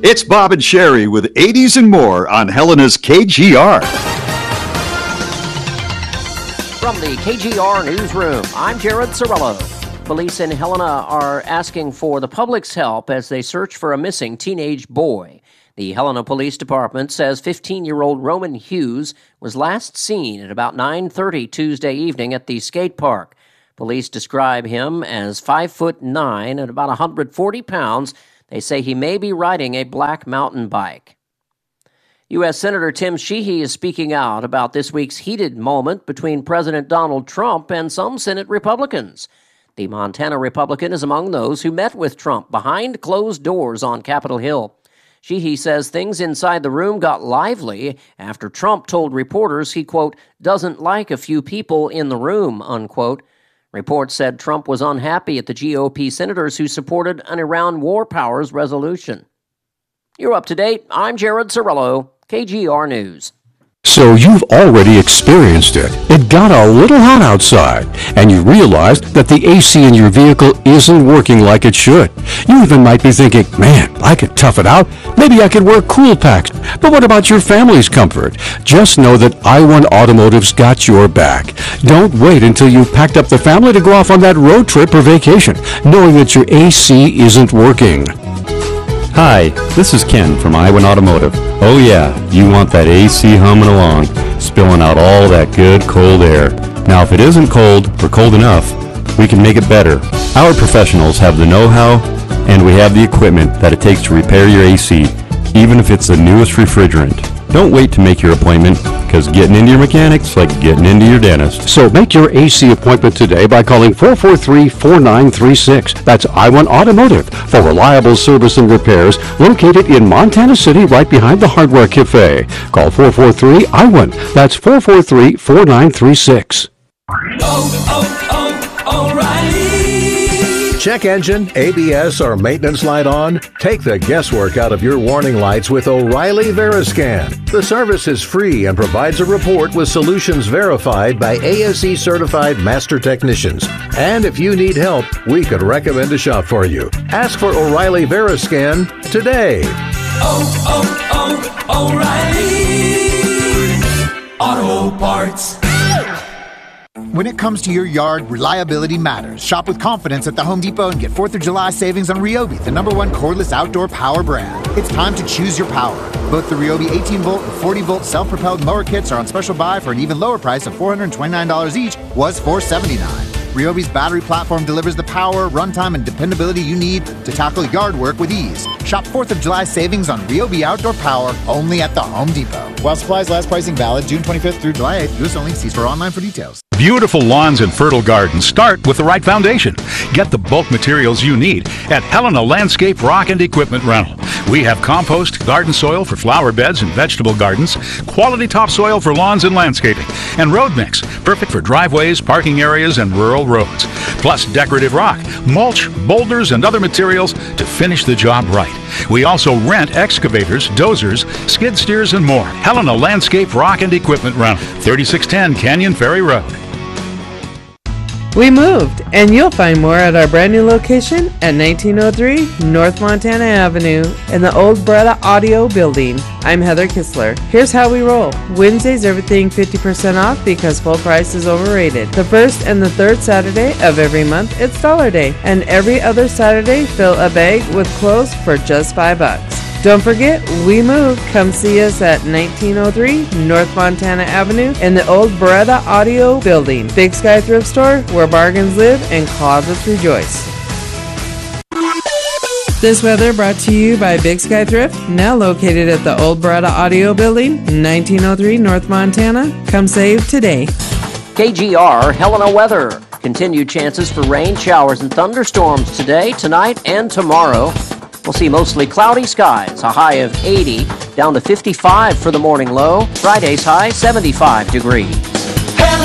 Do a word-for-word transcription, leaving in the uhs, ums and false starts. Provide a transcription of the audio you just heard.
It's Bob and Sherry with eighties and more on Helena's K G R. From the K G R newsroom, I'm Jared Cirillo. Police in Helena are asking for the public's help as they search for a missing teenage boy. The Helena Police Department says fifteen-year-old Roman Hughes was last seen at about nine thirty Tuesday evening at the skate park. Police describe him as five foot nine and about one hundred forty pounds. They say he may be riding a black mountain bike. U S. Senator Tim Sheehy is speaking out about this week's heated moment between President Donald Trump and some Senate Republicans. The Montana Republican is among those who met with Trump behind closed doors on Capitol Hill. Sheehy says things inside the room got lively after Trump told reporters he, quote, doesn't like a few people in the room, unquote. Reports said Trump was unhappy at the G O P senators who supported an Iran war powers resolution. You're up to date. I'm Jared Cirillo, K G R News. So you've already experienced it. It got a little hot outside, and you realized that the A C in your vehicle isn't working like it should. You even might be thinking, man, I could tough it out. Maybe I could wear cool packs. But what about your family's comfort? Just know that I one Automotive's got your back. Don't wait until you've packed up the family to go off on that road trip or vacation, knowing that your A C isn't working. Hi, this is Ken from I one Automotive. Oh yeah, you want that A C humming along, spilling out all that good cold air. Now if it isn't cold or cold enough, we can make it better. Our professionals have the know-how and we have the equipment that it takes to repair your A C, even if it's the newest refrigerant. Don't wait to make your appointment, because getting into your mechanic's like getting into your dentist. So make your A C appointment today by calling four four three, four nine three six. That's I one Automotive for reliable service and repairs, located in Montana City right behind the Hardware Cafe. Call four four three, I one. That's four four three, four nine three six. Oh, oh, oh, O'Reilly. Check engine, A B S, or maintenance light on? Take the guesswork out of your warning lights with O'Reilly Veriscan. The service is free and provides a report with solutions verified by A S E certified master technicians. And if you need help, we could recommend a shop for you. Ask for O'Reilly Veriscan today. Oh, oh, oh, O'Reilly Auto Parts. When it comes to your yard, reliability matters. Shop with confidence at the Home Depot and get fourth of July savings on Ryobi, the number one cordless outdoor power brand. It's time to choose your power. Both the Ryobi eighteen volt and forty volt self-propelled mower kits are on special buy for an even lower price of four hundred twenty-nine dollars each, was four hundred seventy-nine dollars. Ryobi's battery platform delivers the power, runtime, and dependability you need to tackle yard work with ease. Shop fourth of July savings on Ryobi outdoor power only at the Home Depot. While supplies last, pricing valid June twenty-fifth through July eighth. U S only. See store online for details. Beautiful lawns and fertile gardens start with the right foundation. Get the bulk materials you need at Helena Landscape Rock and Equipment Rental. We have compost, garden soil for flower beds and vegetable gardens, quality topsoil for lawns and landscaping, and road mix, perfect for driveways, parking areas, and rural roads. Plus decorative rock, mulch, boulders, and other materials to finish the job right. We also rent excavators, dozers, skid steers, and more. Helena Landscape Rock and Equipment Rental, thirty-six ten Canyon Ferry Road. We moved, and you'll find more at our brand new location at nineteen oh three North Montana Avenue in the old Beretta Audio Building. I'm Heather Kistler. Here's how we roll. Wednesdays, everything fifty percent off because full price is overrated. The first and the third Saturday of every month, it's Dollar Day. And every other Saturday, fill a bag with clothes for just five bucks. Don't forget, we moved. Come see us at nineteen oh three North Montana Avenue in the old Beretta Audio Building. Big Sky Thrift Store, where bargains live and closets rejoice. This weather brought to you by Big Sky Thrift, now located at the old Beretta Audio Building, nineteen oh three North Montana. Come save today. K G R Helena weather. Continued chances for rain, showers, and thunderstorms today, tonight, and tomorrow. We'll see mostly cloudy skies, a high of eighty, down to fifty-five for the morning low. Friday's high, seventy-five degrees.